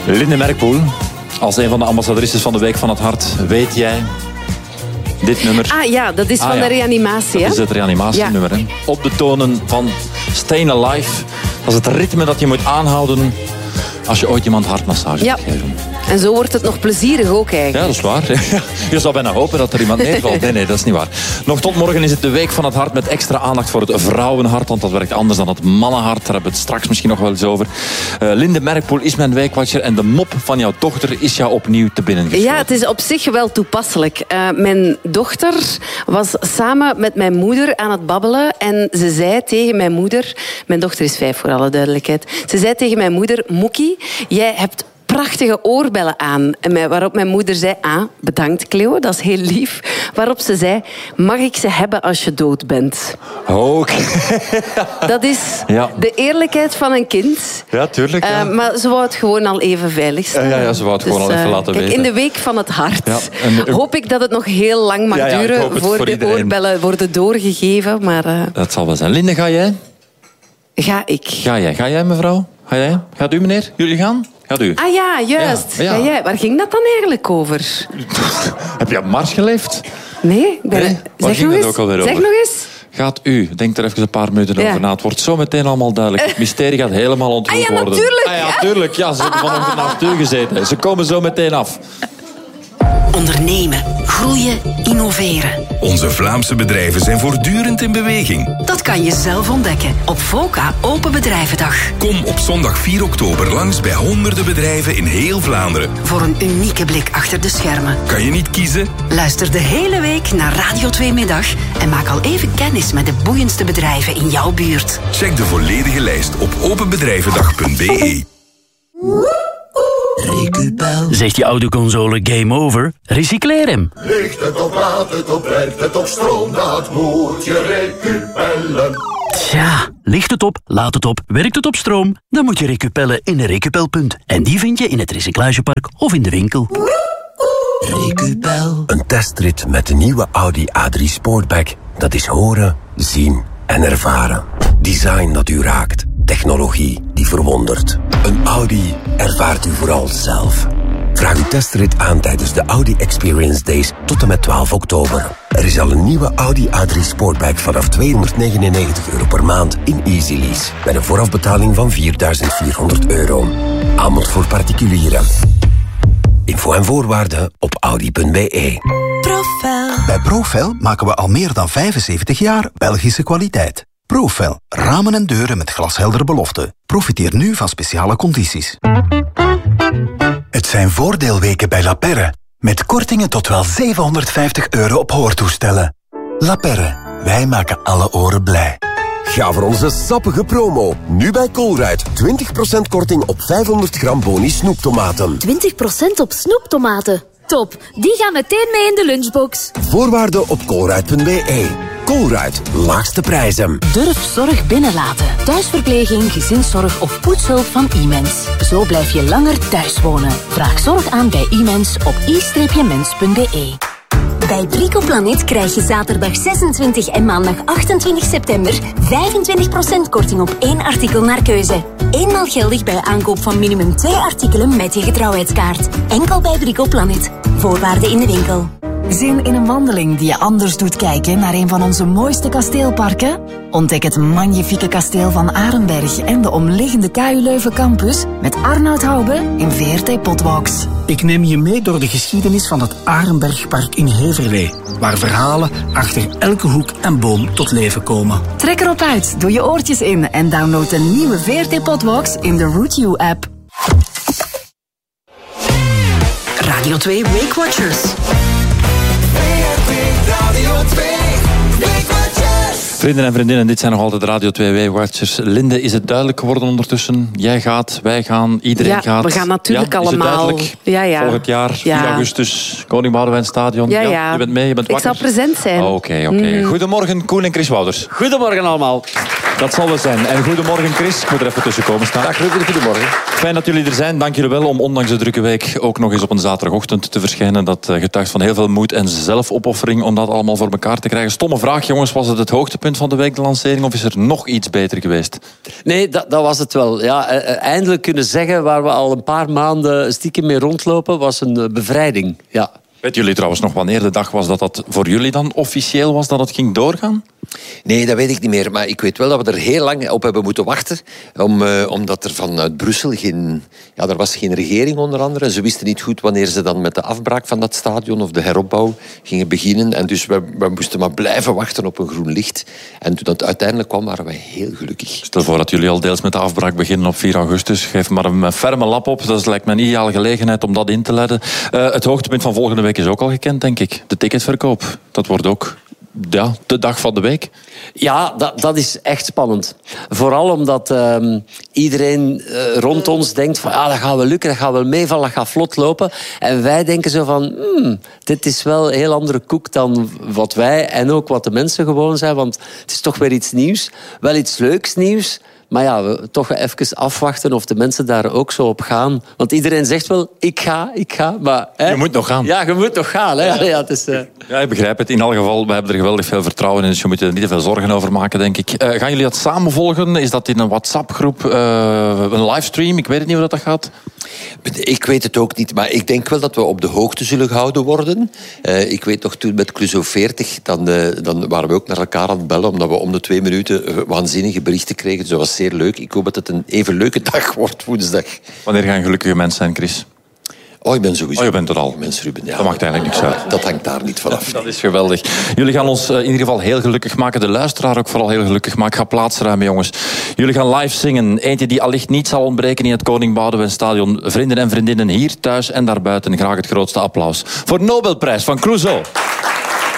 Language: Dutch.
Linde Merkpoel, als een van de ambassadrices van de Week van het Hart, weet jij dit nummer? Ah ja, dat is van de reanimatie. Dat is het reanimatienummer. Ja. Op de tonen van Staying Alive. Dat is het ritme dat je moet aanhouden als je ooit iemand hartmassage moet geven. En zo wordt het nog plezierig ook eigenlijk. Ja, dat is waar. Je zou bijna hopen dat er iemand neervalt. Nee, dat is niet waar. Nog tot morgen is het de Week van het Hart met extra aandacht voor het vrouwenhart. Want dat werkt anders dan het mannenhart. Daar hebben we het straks misschien nog wel eens over. Linde Merkpoel is mijn weekwatcher. En de mop van jouw dochter is jou opnieuw te binnen geschoten. Ja, het is op zich wel toepasselijk. Mijn dochter was samen met mijn moeder aan het babbelen. En ze zei tegen mijn moeder... Mijn dochter is 5, voor alle duidelijkheid. Ze zei tegen mijn moeder... Moekie, jij hebt prachtige oorbellen aan. Waarop mijn moeder zei... bedankt Cleo, dat is heel lief. Waarop ze zei... Mag ik ze hebben als je dood bent? Oké. Dat is de eerlijkheid van een kind. Ja, tuurlijk. Ja. Maar ze wou het gewoon al even veilig stellen. Ja, ze wou het gewoon al even laten weten. In de Week van het Hart hoop ik dat het nog heel lang mag duren voor de oorbellen worden doorgegeven. Maar, dat zal wel zijn. Linde, ga jij? Ga ik. Ga jij, mevrouw? Ga jij? Gaat u, meneer? Jullie gaan? Gaat u? Ah ja, juist. Ja. Ga jij? Waar ging dat dan eigenlijk over? Heb je op Mars geleefd? Nee. Zeg nog eens. Zeg nog eens. Gaat u? Denk er even een paar minuten over na. Het wordt zo meteen allemaal duidelijk. Het mysterie gaat helemaal onthuld worden. Natuurlijk. Tuurlijk. Ja, ze hebben vanochtend een 8 uur gezeten. Ze komen zo meteen af. Ondernemen, groeien, innoveren. Onze Vlaamse bedrijven zijn voortdurend in beweging. Dat kan je zelf ontdekken op VOCA Open Bedrijvendag. Kom op zondag 4 oktober langs bij honderden bedrijven in heel Vlaanderen. Voor een unieke blik achter de schermen. Kan je niet kiezen? Luister de hele week naar Radio 2 Middag en maak al even kennis met de boeiendste bedrijven in jouw buurt. Check de volledige lijst op openbedrijvendag.be. Recupel. Zegt je oude console game over? Recycleer hem. Ligt het op, laat het op, werkt het op stroom, dat moet je recupellen. Tja, ligt het op, laat het op, werkt het op stroom? Dan moet je recupellen in een Recupelpunt. En die vind je in het recyclagepark of in de winkel. Recupel. Een testrit met de nieuwe Audi A3 Sportback. Dat is horen, zien en ervaren. Design dat u raakt. Technologie die verwondert. Een Audi ervaart u vooral zelf. Vraag uw testrit aan tijdens de Audi Experience Days tot en met 12 oktober. Er is al een nieuwe Audi A3 Sportback vanaf €299 per maand in Easy Lease. Met een voorafbetaling van €4.400. Aanbod voor particulieren. Info en voorwaarden op audi.be. Profel. Bij Profel maken we al meer dan 75 jaar Belgische kwaliteit. Profel, ramen en deuren met glasheldere beloften. Profiteer nu van speciale condities. Het zijn voordeelweken bij La Perre. Met kortingen tot wel €750 op hoortoestellen. La Perre, wij maken alle oren blij. Ga voor onze sappige promo. Nu bij Colruyt. 20% korting op 500 gram Boni snoeptomaten. 20% op snoeptomaten. Top, die gaan meteen mee in de lunchbox. Voorwaarden op colruyt.be. Colruyt, laagste prijzen. Durf zorg binnenlaten. Thuisverpleging, gezinszorg of poetshulp van iMens. Zo blijf je langer thuis wonen. Vraag zorg aan bij iMens op i-mens.be. Bij Brico Planet krijg je zaterdag 26 en maandag 28 september 25% korting op 1 artikel naar keuze. Eenmaal geldig bij aankoop van minimum 2 artikelen met je getrouwheidskaart. Enkel bij Brico Planet. Voorwaarden in de winkel. Zin in een wandeling die je anders doet kijken naar een van onze mooiste kasteelparken? Ontdek het magnifieke kasteel van Arenberg en de omliggende KU Leuven campus met Arnoud Hoube in VRT Potwalks. Ik neem je mee door de geschiedenis van het Arenbergpark in Heverlee, waar verhalen achter elke hoek en boom tot leven komen. Trek erop uit, doe je oortjes in en download de nieuwe VRT Potwalks in de Root You app. Radio 2 Week Watchers. Vrienden en vriendinnen, dit zijn nog altijd Radio 2 Weekwatchers. Linde, is het duidelijk geworden ondertussen? Jij gaat, wij gaan, iedereen gaat. We gaan natuurlijk allemaal. Volgend jaar, 4 augustus, Koning Boudewijn Stadion. Je bent mee, je bent wakker. Ik zal present zijn. Oké. Goedemorgen, Koen en Chris Wouders. Goedemorgen allemaal. Dat zal wel zijn. En goedemorgen Chris, ik moet er even tussen komen staan. Dag Ruben, goedemorgen. Fijn dat jullie er zijn. Dank jullie wel om ondanks de drukke week ook nog eens op een zaterdagochtend te verschijnen. Dat getuigt van heel veel moed en zelfopoffering om dat allemaal voor elkaar te krijgen. Stomme vraag, jongens, was het hoogtepunt hoogtepunt van de week, de lancering? Of is er nog iets beter geweest? Nee, dat was het wel. Ja, eindelijk kunnen zeggen waar we al een paar maanden stiekem mee rondlopen, was een bevrijding. Ja. Weten jullie trouwens nog wanneer de dag was dat voor jullie dan officieel was dat het ging doorgaan? Nee, dat weet ik niet meer. Maar ik weet wel dat we er heel lang op hebben moeten wachten. Omdat er vanuit Brussel er was geen regering onder andere. Ze wisten niet goed wanneer ze dan met de afbraak van dat stadion of de heropbouw gingen beginnen. En dus we moesten maar blijven wachten op een groen licht. En toen dat uiteindelijk kwam, waren wij heel gelukkig. Stel voor dat jullie al deels met de afbraak beginnen op 4 augustus. Geef maar een ferme lap op. Dat lijkt me een ideale gelegenheid om dat in te leiden. Het hoogtepunt van volgende week is ook al gekend, denk ik. De ticketverkoop. Dat wordt ook de dag van de week. Ja, dat is echt spannend. Vooral omdat iedereen rond ons denkt van dat gaat wel lukken, dat gaat wel meevallen, dat gaat vlot lopen. En wij denken zo van dit is wel een heel andere koek dan wat wij en ook wat de mensen gewoon zijn. Want het is toch weer iets nieuws. Wel iets leuks nieuws. Maar ja, we toch even afwachten of de mensen daar ook zo op gaan. Want iedereen zegt wel, ik ga. Maar, je moet nog gaan. Ja, je moet nog gaan. Hè. Ja, het is, ja, ik begrijp het. In elk geval, we hebben er geweldig veel vertrouwen in. Dus je moet er niet te veel zorgen over maken, denk ik. Gaan jullie dat samen volgen? Is dat in een WhatsApp-groep? Een livestream? Ik weet het niet hoe dat gaat. Ik weet het ook niet, maar ik denk wel dat we op de hoogte zullen gehouden worden. Ik weet nog, toen met Cluzo 40, dan waren we ook naar elkaar aan het bellen, omdat we om de 2 minuten waanzinnige berichten kregen. Dus dat was zeer leuk. Ik hoop dat het een even leuke dag wordt, woensdag. Wanneer gaan gelukkige mensen zijn, Chris? Ik ben sowieso. Je bent er al. Ruben, ja. Dat maakt eigenlijk niks uit. Dat hangt daar niet vanaf. Dat is geweldig. Jullie gaan ons in ieder geval heel gelukkig maken. De luisteraar ook vooral heel gelukkig maken. Ga plaatsruimen, jongens. Jullie gaan live zingen. Eentje die allicht niet zal ontbreken in het Koning Boudewijn Stadion. Vrienden en vriendinnen hier thuis en daarbuiten. Graag het grootste applaus voor Nobelprijs van Clouseau.